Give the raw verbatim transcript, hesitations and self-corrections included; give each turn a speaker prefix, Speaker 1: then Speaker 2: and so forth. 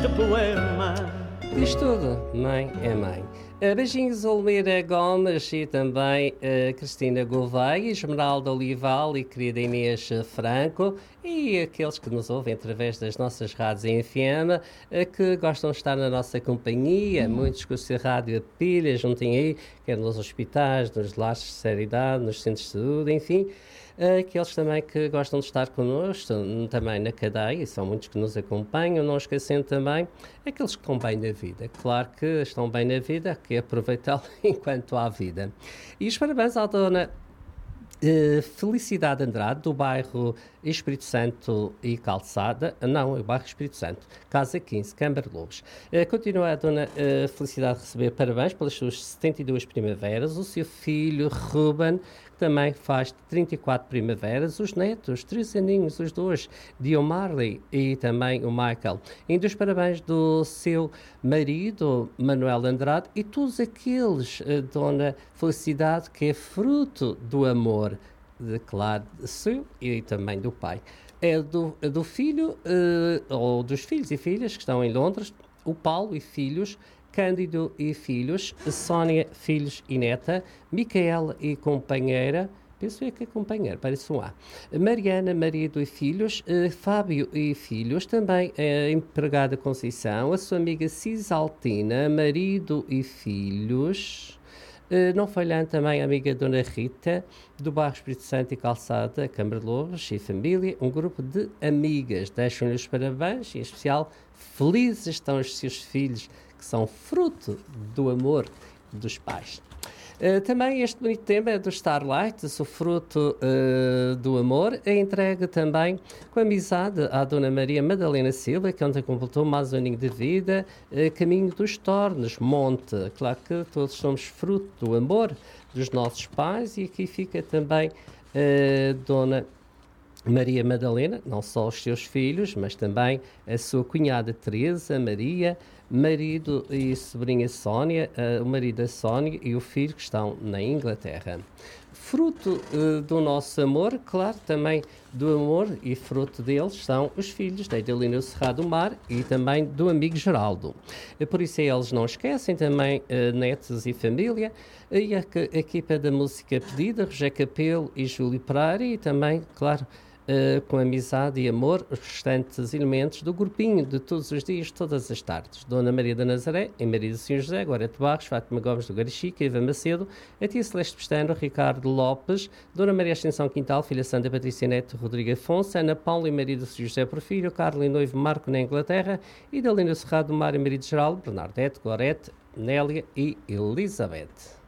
Speaker 1: deste poema.
Speaker 2: Diz tudo, mãe é mãe. Uh, beijinhos Olmeira Gomes e também uh, Cristina Gouveia, Esmeralda Olival e querida Inês Franco e aqueles que nos ouvem através das nossas rádios em F M, uh, que gostam de estar na nossa companhia, muitos com o seu rádio a pilha, juntem aí, quer nos hospitais, nos lares de seriedade, nos centros de saúde, enfim. Aqueles também que gostam de estar connosco, também na cadeia, e são muitos que nos acompanham, não esquecendo também aqueles que estão bem na vida. Claro que estão bem na vida, que é aproveitá-lo enquanto há vida. E os parabéns à dona Uh, Felicidade Andrade, do bairro Espírito Santo e Calçada, não, é o bairro Espírito Santo, Casa quinze, Câmara de Lobos. Uh, continua a dona uh, Felicidade a receber parabéns pelas suas setenta e duas primaveras, o seu filho Ruben, que também faz trinta e quatro primaveras, os netos, três aninhos, os dois, Dio Marley e também o Michael. Ainda os parabéns do seu marido, Manuel Andrade, e todos aqueles, uh, dona Felicidade, que é fruto do amor, de, claro, seu e também do pai. É do, do filho, uh, ou dos filhos e filhas que estão em Londres, o Paulo e filhos, Cândido e filhos, Sónia, filhos e neta, Micaela e companheira, penso é que é companheira, parece um A, Mariana, marido e filhos, uh, Fábio e filhos, também a empregada Conceição, a sua amiga Cisaltina, marido e filhos. Uh, não falhando também a amiga Dona Rita, do bairro Espírito Santo e Calçada, Câmara de Lobos e família, um grupo de amigas. Deixam-lhe os parabéns e, em especial, felizes estão os seus filhos, que são fruto do amor dos pais. Uh, também este bonito tema é do Starlight, o fruto uh, do amor, é entregue também com amizade à Dona Maria Madalena Silva, que ontem completou mais um aninho de vida, uh, caminho dos Tornos, Monte. Claro que todos somos fruto do amor dos nossos pais, e aqui fica também uh, Dona Maria Madalena, não só os seus filhos, mas também a sua cunhada Teresa, Maria, marido e sobrinha Sónia, uh, o marido da Sónia e o filho que estão na Inglaterra. Fruto uh, do nosso amor, claro, também do amor e fruto deles são os filhos da Adelina Cerrado do Mar e também do amigo Geraldo. Uh, por isso eles não esquecem também uh, netos e família, uh, e a, a equipa da música pedida, José Capelo e Júlio Pereira, e também, claro, Uh, com amizade e amor, os restantes elementos do grupinho de todos os dias, todas as tardes. Dona Maria da Nazaré, em Maria do Senhor José, Gorete Barros, Fátima Gomes do Garichica, Eva Macedo, a tia Celeste Pestano, Ricardo Lopes, Dona Maria Ascensão Quintal, Filha Santa Patrícia Neto, Rodrigo Afonso, Ana Paula e Maria do Senhor José Porfírio, Carlos e Noivo Marco na Inglaterra, e da Linda Cerrado do Mar e Maria de Geraldo, Bernardete, Gorete, Nélia e Elizabeth.